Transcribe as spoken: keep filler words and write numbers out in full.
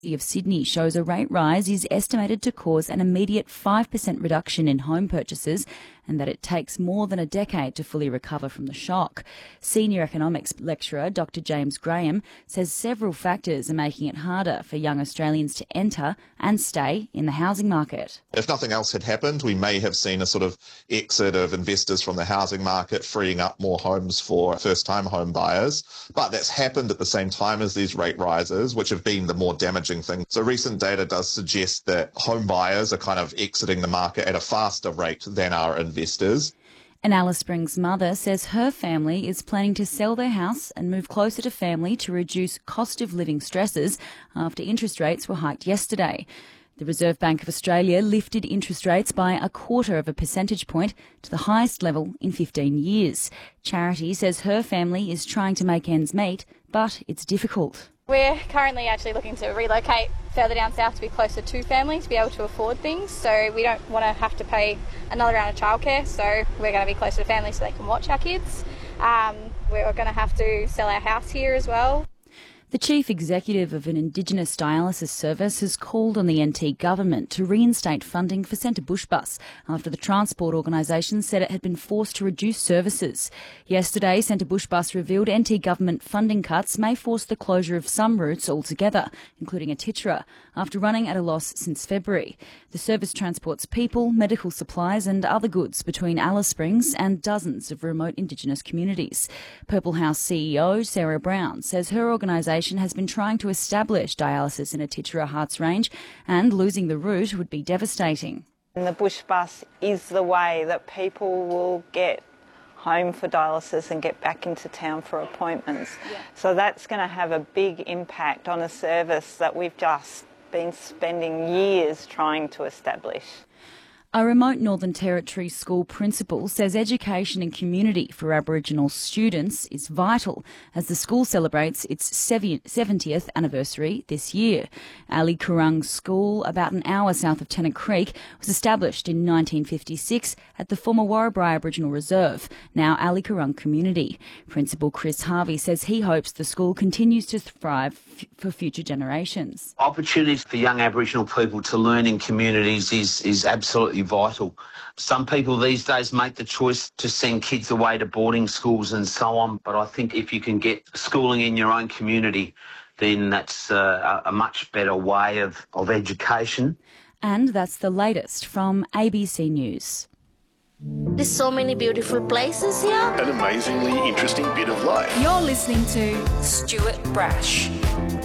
of Sydney shows a rate rise is estimated to cause an immediate five percent reduction in home purchases and that it takes more than a decade to fully recover from the shock. Senior economics lecturer Doctor James Graham says several factors are making it harder for young Australians to enter and stay in the housing market. If nothing else had happened, we may have seen a sort of exit of investors from the housing market, freeing up more homes for first-time home buyers. But that's happened at the same time as these rate rises, which have been the more damaging thing. So recent data does suggest that home buyers are kind of exiting the market at a faster rate than our investors. An Alice Springs mother says her family is planning to sell their house and move closer to family to reduce cost of living stresses after interest rates were hiked yesterday. The Reserve Bank of Australia lifted interest rates by a quarter of a percentage point to the highest level in fifteen years. Charity says her family is trying to make ends meet, but it's difficult. We're currently actually looking to relocate further down south to be closer to family, to be able to afford things. So we don't want to have to pay another round of childcare, so we're going to be closer to family so they can watch our kids. Um, we're going to have to sell our house here as well. The chief executive of an Indigenous dialysis service has called on the N T government to reinstate funding for Centre Bushbus after the transport organisation said it had been forced to reduce services. Yesterday, Centre Bushbus revealed N T government funding cuts may force the closure of some routes altogether, including Atitara, after running at a loss since February. The service transports people, medical supplies and other goods between Alice Springs and dozens of remote Indigenous communities. Purple House C E O Sarah Brown says her organisation has been trying to establish dialysis in Atitara Hearts Range, and losing the route would be devastating. And the bush bus is the way that people will get home for dialysis and get back into town for appointments. Yeah. So that's going to have a big impact on a service that we've just been spending years trying to establish. A remote Northern Territory school principal says education and community for Aboriginal students is vital as the school celebrates its seventieth anniversary this year. Ali Kurung School, about an hour south of Tennant Creek, was established in nineteen fifty-six at the former Warrabri Aboriginal Reserve, now Ali Kurung Community. Principal Chris Harvey says he hopes the school continues to thrive f- for future generations. Opportunities for young Aboriginal people to learn in communities is, is absolutely vital. Some people these days make the choice to send kids away to boarding schools and so on, but I think if you can get schooling in your own community, then that's uh, a much better way of, of education. And that's the latest from A B C News. There's so many beautiful places here. An amazingly interesting bit of life. You're listening to Stuart Brash.